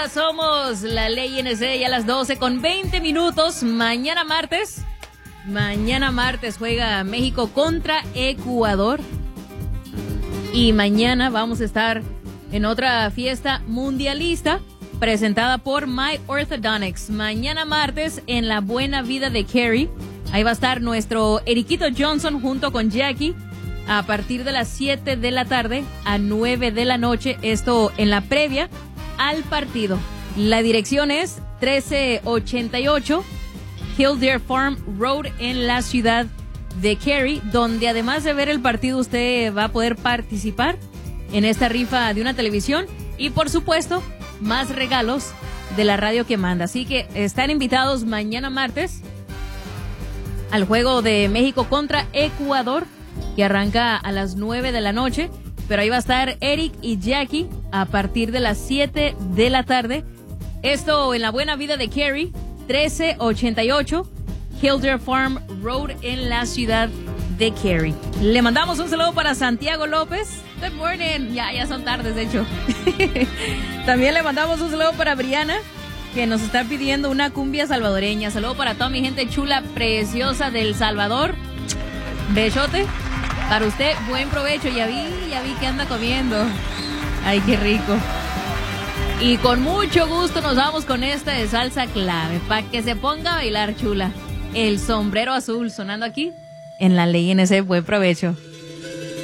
Somos la Ley NC ya a las 12:20. Mañana martes juega México contra Ecuador. Y mañana vamos a estar en otra fiesta mundialista presentada por My Orthodontics. Mañana martes en la Buena Vida de Cary. Ahí va a estar nuestro Eriquito Johnson junto con Jackie a partir de las 7 de la tarde a 9 de la noche. Esto en la previa al partido. La dirección es 1388 Kildare Farm Road en la ciudad de Cary, donde además de ver el partido usted va a poder participar en esta rifa de una televisión y por supuesto más regalos de la radio que manda. Así que están invitados mañana martes al juego de México contra Ecuador, que arranca a las 9 de la noche. Pero ahí va a estar Eric y Jackie a partir de las 7 de la tarde. Esto en la Buena Vida de Cary, 1388 Kildare Farm Road en la ciudad de Cary. Le mandamos un saludo para Santiago López. Good morning. Ya son tardes, de hecho. También le mandamos un saludo para Briana, que nos está pidiendo una cumbia salvadoreña. Saludo para toda mi gente chula, preciosa del Salvador. Besote. Para usted, buen provecho. Ya vi que anda comiendo. Ay, qué rico. Y con mucho gusto nos vamos con esta de salsa clave, para que se ponga a bailar chula. El sombrero azul sonando aquí en la Ley NC. Buen provecho.